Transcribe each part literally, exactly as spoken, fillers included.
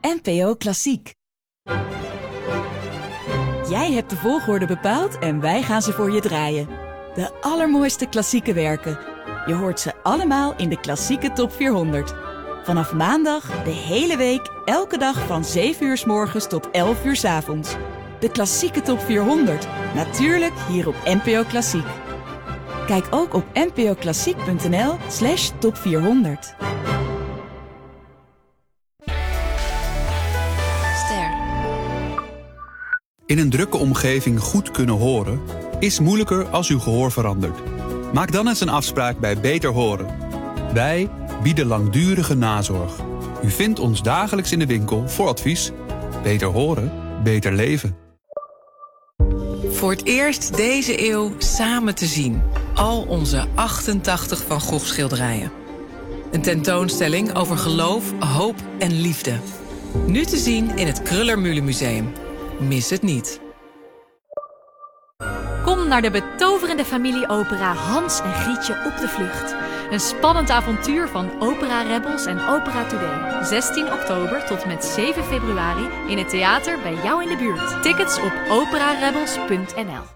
N P O Klassiek. Jij hebt de volgorde bepaald en wij gaan ze voor je draaien. De allermooiste klassieke werken. Je hoort ze allemaal in de Klassieke Top vierhonderd. Vanaf maandag de hele week, elke dag van zeven uur 's morgens tot elf uur 's avonds. De Klassieke Top vierhonderd. Natuurlijk hier op N P O Klassiek. Kijk ook op npoklassiek.nl slash top vierhonderd. Ster. In een drukke omgeving goed kunnen horen is moeilijker als uw gehoor verandert. Maak dan eens een afspraak bij Beter Horen. Wij bieden langdurige nazorg. U vindt ons dagelijks in de winkel voor advies. Beter horen, beter leven. Voor het eerst deze eeuw samen te zien. Al onze achtentachtig Van Gogh schilderijen. Een tentoonstelling over geloof, hoop en liefde. Nu te zien in het Kröller-Mühle Museum. Mis het niet. Kom naar de betoverende familieopera Hans en Grietje op de vlucht. Een spannend avontuur van Opera Rebels en Opera Today. zestien oktober tot met zeven februari in het theater bij jou in de buurt. Tickets op opera rebels punt n l.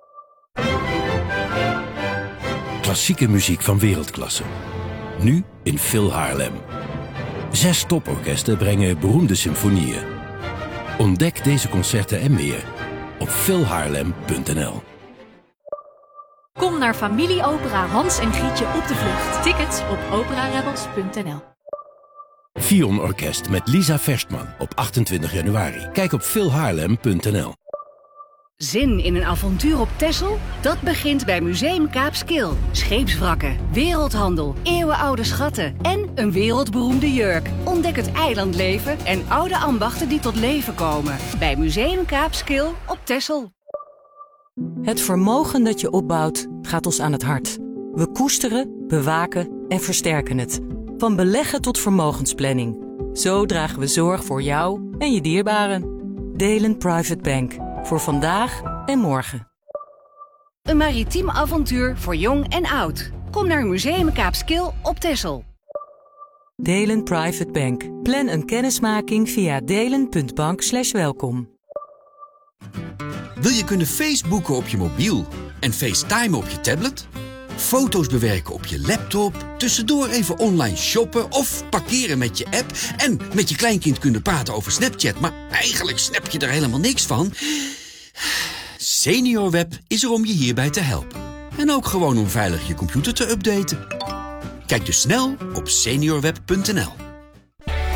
Klassieke muziek van wereldklasse. Nu in Phil Haarlem. Zes toporkesten brengen beroemde symfonieën. Ontdek deze concerten en meer op phil haarlem punt n l. Kom naar familieopera Hans en Grietje op de vlucht. Tickets op opera rebels punt n l. Fion Orkest met Lisa Verstman op achtentwintig januari. Kijk op phil haarlem punt n l. Zin in een avontuur op Texel? Dat begint bij Museum Kaapskil. Scheepswrakken, wereldhandel, eeuwenoude schatten en een wereldberoemde jurk. Ontdek het eilandleven en oude ambachten die tot leven komen. Bij Museum Kaapskil op Texel. Het vermogen dat je opbouwt gaat ons aan het hart. We koesteren, bewaken en versterken het. Van beleggen tot vermogensplanning. Zo dragen we zorg voor jou en je dierbaren. Delen Private Bank. Voor vandaag en morgen. Een maritiem avontuur voor jong en oud. Kom naar Museum Kaapskil op Texel. Delen Private Bank. Plan een kennismaking via delen punt bank slash welkom. Wil je kunnen Facebooken op je mobiel en FaceTimen op je tablet? Foto's bewerken op je laptop, tussendoor even online shoppen of parkeren met je app en met je kleinkind kunnen praten over Snapchat, maar eigenlijk snap je er helemaal niks van? SeniorWeb is er om je hierbij te helpen. En ook gewoon om veilig je computer te updaten. Kijk dus snel op seniorweb punt n l.